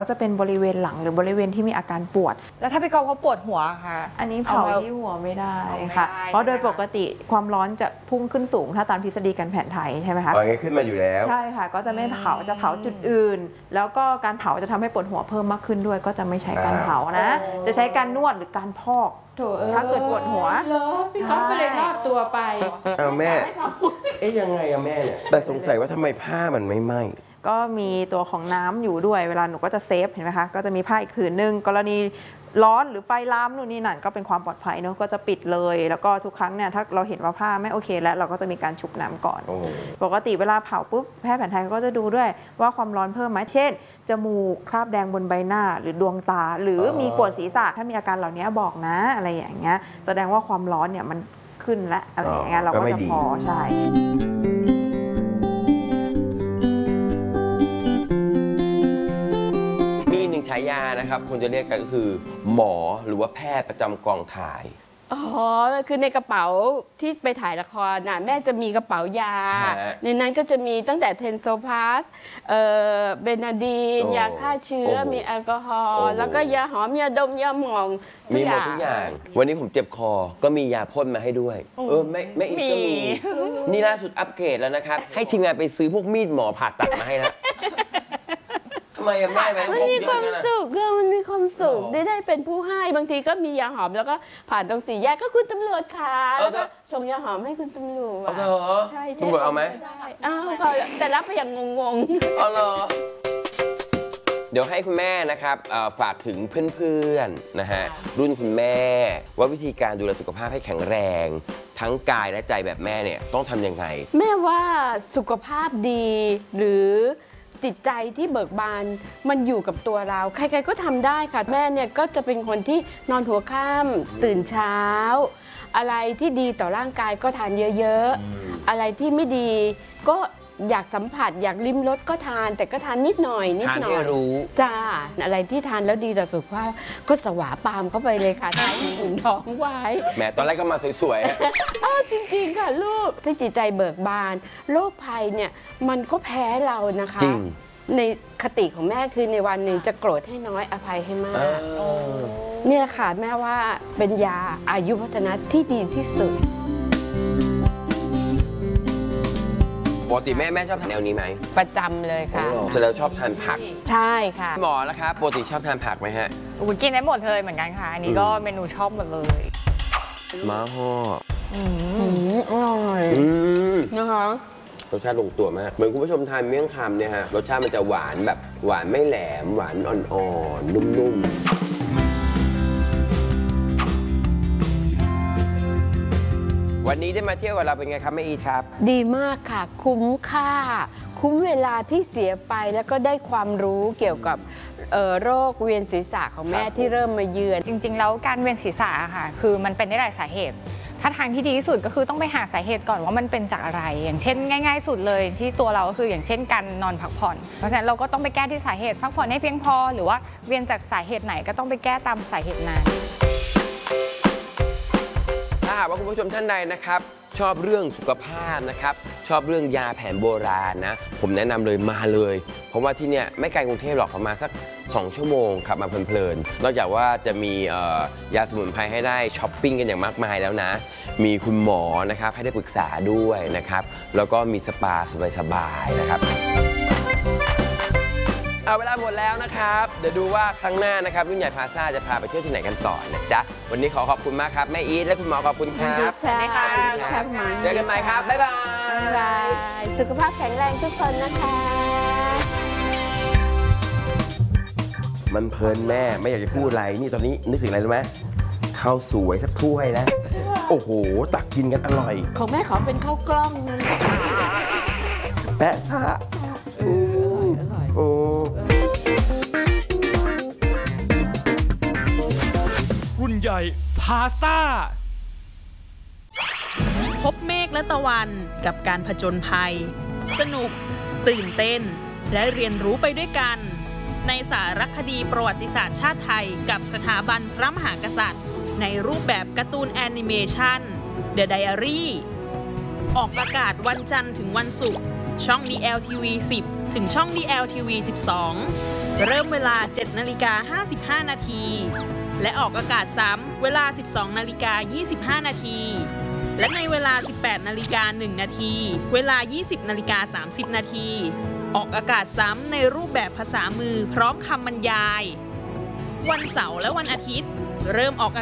ก็จะเป็นบริเวณหลังหรือบริเวณที่มีอาการปวดแล้วถ้าพี่กอล์ฟเขาปวดหัวค่ะอันนี้เผาที่หัวไม่ได้ค่ะเพราะโดยปกติความร้อนจะพุ่งขึ้นสูงถ้าตามทฤษฎีการแผนไทยใช่ไหมคะขึ้นมาอยู่แล้วใช่ค่ะก็จะไม่เผาจะเผาจุดอื่นแล้วก็การเผาจะทำให้ปวดหัวเพิ่มมากขึ้นด้วยก็จะไม่ใช้การเผานะจะใช้การนวดหรือการพอกถ้าเกิดปวดหัวพี่กอล์ฟก็เลยรอดตัวไปแม่ยังไงแม่เนี่ยแต่สงสัยว่าทำไมผ้ามันไม่ไหม้ก็มีตัวของน้ำอยู่ด้วยเวลาหนูก็จะเซฟเห็นไหมคะก็จะมีผ้าอีกผืนนึงกรณีร้อนหรือไฟลามนู่นนี่นั่นก็เป็นความปลอดภัยเนาะก็จะปิดเลยแล้วก็ทุกครั้งเนี่ยถ้าเราเห็นว่าผ้าไม่โอเคแล้วเราก็จะมีการชุบน้ำก่อนปกติเวลาเผาปุ๊บแพทย์แผนไทยก็จะดูด้วยว่าความร้อนเพิ่มไหมเช่นจมูกคราบแดงบนใบหน้าหรือดวงตาหรือมีปวดศีรษะถ้ามีอาการเหล่านี้บอกนะอะไรอย่างเงี้ยแสดงว่าความร้อนเนี่ยมันขึ้นและอะไรอย่างเงี้ยเราก็จะพอใช่ฉายานะครับคนจะเรียกกันก็คือหมอหรือว่าแพทย์ประจำกองถ่ายอ๋อคือในกระเป๋าที่ไปถ่ายละครน่ะแม่จะมีกระเป๋ายาในนั้นก็จะมีตั้งแต่เทนโซพาสเบนาดีนยาฆ่าเชื้อมีแอลกอฮอล์แล้วก็ยาหอมยาดมยาหมองมีหมดทุกอย่างวันนี้ผมเจ็บคอก็มียาพ่นมาให้ด้วยไม่อีกก็มีนี่ล่าสุดอัปเกรดแล้วนะครับให้ทีมงานไปซื้อพวกมีดหมอผ่าตัดมาให้แล้วทำไมแม่มันมีความสุขมันมีความสุขได้เป็นผู้ให้บางทีก็มียาหอมแล้วก็ผ่านตรงสี่แยกก็คุณตำรวจค่ะแล้วก็ส่งยาหอมให้คุณตำรวจใช่ตำรวจเอาไหมอ้าวแต่รับไปอย่างงงๆเอาเหรอเดี๋ยวให้คุณแม่นะครับฝากถึงเพื่อนๆนะฮะรุ่นคุณแม่ว่าวิธีการดูแลสุขภาพให้แข็งแรงทั้งกายและใจแบบแม่เนี่ยต้องทำยังไงแม่ว่าสุขภาพดีหรือจิตใจที่เบิกบานมันอยู่กับตัวเราใครๆก็ทำได้ค่ะแม่เนี่ยก็จะเป็นคนที่นอนหัวค่ำตื่นเช้าอะไรที่ดีต่อร่างกายก็ทานเยอะๆอะไรที่ไม่ดีก็อยากสัมผัสอยากลิ้มรสก็ทานแต่ก็ทานนิดหน่อยทานให้รู้จ้าอะไรที่ทานแล้วดีต่อสุขภาพก็สวาปามเข้าไปเลยค่ะทานอุ่นท้องไว้แม่ตอนแรกก็มาสวยๆจริงๆค่ะลูกถ้าจิตใจเบิกบานโรคภัยเนี่ยมันก็แพ้เรานะคะในคติของแม่คือในวันหนึ่งจะโกรธให้น้อยอภัยให้มากเนี่ยค่ะแม่ว่าเป็นยาอายุวัฒนะที่ดีที่สุดปกติแม่ชอบทานแนวนี้ไหมประจำเลยค่ะแสดงชอบทานผักใช่ค่ะหมอแล้วครับปกติชอบทานผักไหมฮะกินได้หมดเลยเหมือนกันค่ะอันนี้ก็เมนูชอบหมดเลยม้าห่ออร่อยนะคะรสชาติลงตัวมากเหมือนคุณผู้ชมทานเมี่ยงคำเนี่ยฮะรสชาติมันจะหวานแบบหวานไม่แหลมหวานอ่อนๆนุ่มๆวันนี้ได้มาเที่ยวกับเราเป็นไงครับแม่อีทครับดีมากค่ะคุ้มค่าคุ้มเวลาที่เสียไปแล้วก็ได้ความรู้เกี่ยวกับโรคเวียนศีรษะของแม่ที่เริ่มมาเยือนจริงๆแล้วการเวียนศีรษะค่ะคือมันเป็นได้หลายสาเหตุถ้าทางที่ดีที่สุดก็คือต้องไปหาสาเหตุก่อนว่ามันเป็นจากอะไรอย่างเช่นง่ายๆสุดเลยที่ตัวเราก็คืออย่างเช่นการนอนพักผ่อนเพราะฉะนั้นเราก็ต้องไปแก้ที่สาเหตุพักผ่อนให้เพียงพอหรือว่าเวียนจากสาเหตุไหนก็ต้องไปแก้ตามสาเหตุนั้นถ้าหากว่าคุณผู้ชมท่านใดนะครับชอบเรื่องสุขภาพนะครับชอบเรื่องยาแผนโบราณนะผมแนะนำเลยมาเลยเพราะว่าที่เนี่ยไม่ไกลกรุงเทพหรอกประมาณสัก2 ชั่วโมงขับมาเพลินๆนอกจากว่าจะมียาสมุนไพรให้ได้ช้อปปิ้งกันอย่างมากมายแล้วนะมีคุณหมอนะครับให้ได้ปรึกษาด้วยนะครับแล้วก็มีสปาสบายๆนะครับเวลาหมดแล้วนะครับเดี๋ยวดูว่าครั้งหน้านะครับรุ่นใหญ่พลาซ่าจะพาไปเที่ยวที่ไหนกันต่อนะจ๊ะวันนี้ขอขอบคุณมากครับแม่อีทและคุณหมอขอบคุณครับสวัสดีค่ะเจอกันใหม่ครับบ๊ายบายสุขภาพแข็งแรงทุกคนนะคะมันเพลินแม่ไม่อยากจะพูดอะไรนี่ตอนนี้นึกถึงอะไรรู้ไหมข้าวสวยสักถ้วยนะโอ้โหตักกินกันอร่อยของแม่ขอเป็นข้าวกล้องนะแปะซะโอ้รุ่นใหญ่พาซ่าพบเมฆและตะวันกับการผจญภัยสนุกตื่นเต้นและเรียนรู้ไปด้วยกันในสารคดีประวัติศาสตร์ชาติไทยกับสถาบันพระมหากษัตริย์ในรูปแบบการ์ตูนแอนิเมชัน The Diary ออกอากาศวันจันทร์ถึงวันศุกร์ช่อง DLTV 10 ถึงช่อง DLTV 12 เริ่มเวลา 7:55 นาทีและออกอากาศซ้ำเวลา 12:25 นาทีและในเวลา 18:01 นาทีเวลา 20:30 นาทีออกอากาศซ้ำในรูปแบบภาษามือพร้อมคำบรรยายวันเสาร์และวันอาทิตย์เริ่มออก